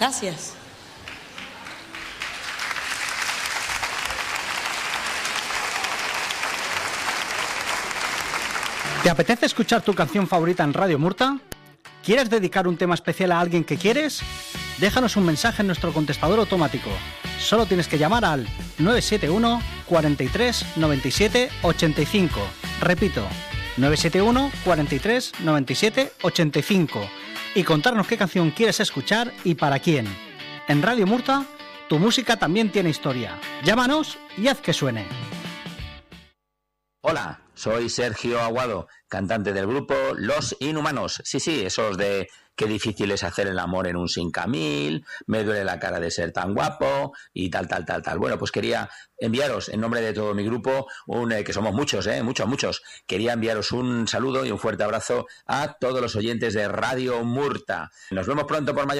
Gracias. ¿Te apetece escuchar tu canción favorita en Radio Murta? ¿Quieres dedicar un tema especial a alguien que quieres? Déjanos un mensaje en nuestro contestador automático. Solo tienes que llamar al 971 43 97 85. Repito, 971 43 97 85. Y contarnos qué canción quieres escuchar y para quién. En Radio Murta, tu música también tiene historia. Llámanos y haz que suene. Hola, soy Sergio Aguado, cantante del grupo Los Inhumanos. Sí, esos de qué difícil es hacer el amor en un 5000, me duele la cara de ser tan guapo y tal. Bueno, pues quería enviaros en nombre de todo mi grupo, que somos muchos, muchos. Quería enviaros un saludo y un fuerte abrazo a todos los oyentes de Radio Murta. Nos vemos pronto por Mallorca.